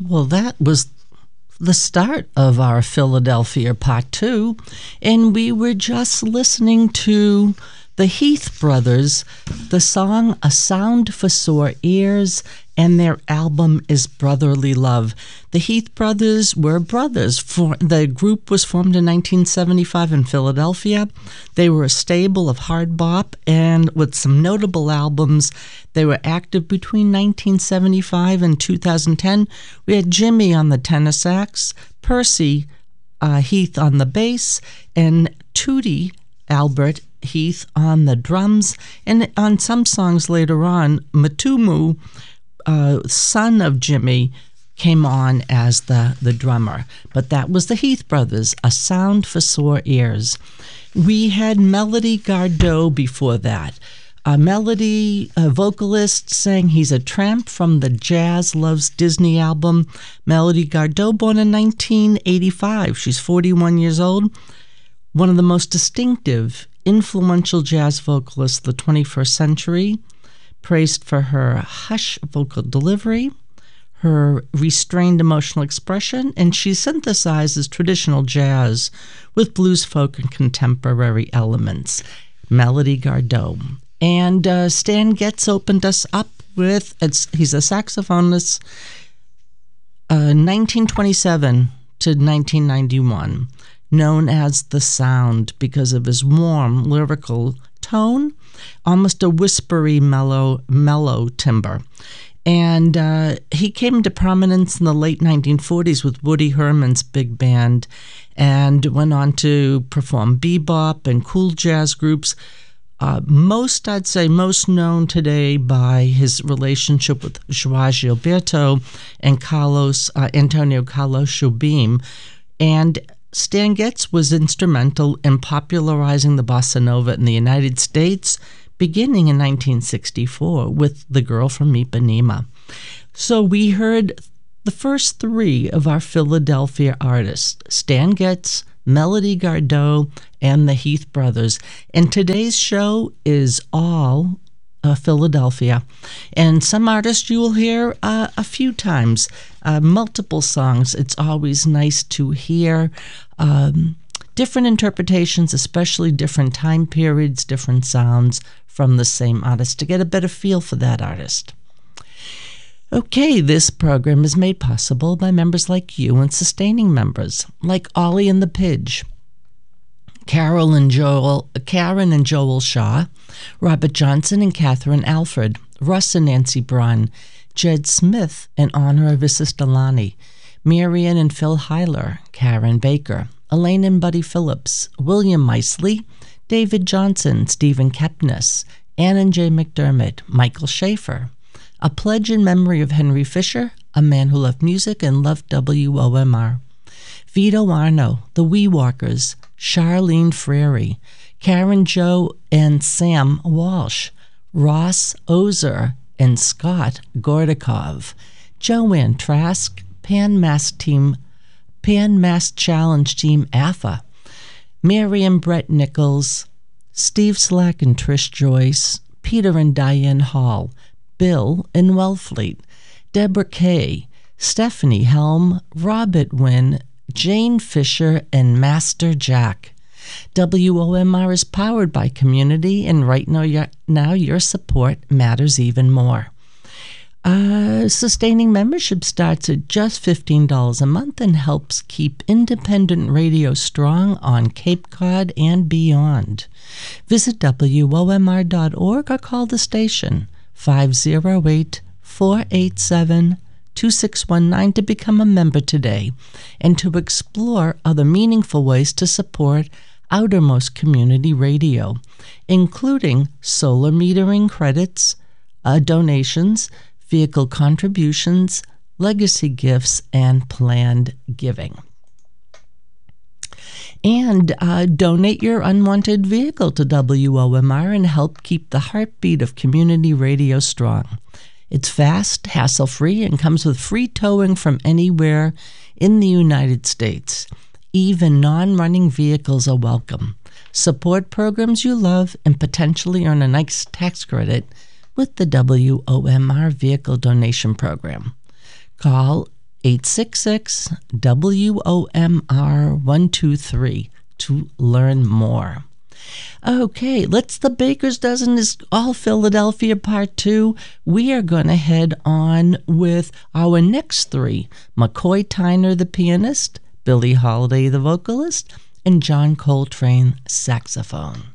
Well, that was the start of our Philadelphia Part 2, and we were just listening to the Heath Brothers, the song A Sound for Sore Ears, and their album is Brotherly Love. The Heath Brothers were brothers. The group was formed in 1975 in Philadelphia. They were a stable of hard bop, and with some notable albums. They were active between 1975 and 2010. We had Jimmy on the tenor sax, Percy Heath on the bass, and Tootie Albert Heath on the drums. And on some songs later on, Matumu, son of Jimmy, came on as the drummer. But that was the Heath Brothers, A Sound for Sore Ears. We had Melody Gardot before that. A Melody vocalist sang He's a Tramp from the Jazz Loves Disney album. Melody Gardot, born in 1985. She's 41 years old. One of the most distinctive, influential jazz vocalists of the 21st century. Praised for her hush vocal delivery, her restrained emotional expression, and she synthesizes traditional jazz with blues, folk, and contemporary elements. Melody Gardot. And Stan Getz opened us up with, he's a saxophonist, 1927 to 1991, known as The Sound because of his warm, lyrical tone, almost a whispery, mellow timbre. And he came to prominence in the late 1940s with Woody Herman's big band and went on to perform bebop and cool jazz groups. I'd say most known today by his relationship with Joao Gilberto and Antonio Carlos Jobim. And Stan Getz was instrumental in popularizing the bossa nova in the United States, beginning in 1964 with The Girl from Ipanema. So we heard the first three of our Philadelphia artists, Stan Getz, Melody Gardot, and the Heath Brothers. And today's show is all Philadelphia. And some artists you will hear a few times, multiple songs. It's always nice to hear different interpretations, especially different time periods, different sounds from the same artist to get a better feel for that artist. Okay, this program is made possible by members like you and sustaining members like Ollie and the Pidge, Karen and Joel Shaw, Robert Johnson and Catherine Alfred, Russ and Nancy Braun, Jed Smith in honor of Isis Delani, Marian and Phil Heiler, Karen Baker, Elaine and Buddy Phillips, William Meisley, David Johnson, Stephen Kepnes, Ann and Jay McDermott, Michael Schaefer, A Pledge in Memory of Henry Fisher, a man who loved music and loved WOMR, Vito Arno, The Wee Walkers, Charlene Frary, Karen Joe and Sam Walsh, Ross Ozer and Scott Gordikov, Joanne Trask, Pan Mass Challenge Team AFA, Miriam Brett Nichols, Steve Slack and Trish Joyce, Peter and Diane Hall, Bill and Wellfleet, Deborah Kay, Stephanie Helm, Robert Wynn, Jane Fisher, and Master Jack. WOMR is powered by community, and right now your support matters even more. Sustaining membership starts at just $15 a month and helps keep independent radio strong on Cape Cod and beyond. Visit WOMR.org or call the station 508-487-2619 to become a member today and to explore other meaningful ways to support Outermost Community Radio, including solar metering credits, donations, vehicle contributions, legacy gifts, and planned giving. And donate your unwanted vehicle to WOMR and help keep the heartbeat of community radio strong. It's fast, hassle-free, and comes with free towing from anywhere in the United States. Even non-running vehicles are welcome. Support programs you love and potentially earn a nice tax credit with the WOMR Vehicle Donation Program. Call 866-WOMR-123 to learn more. Okay, The Baker's Dozen is all Philadelphia Part 2. We are going to head on with our next three: McCoy Tyner, the pianist, Billie Holiday, the vocalist, and John Coltrane, saxophone.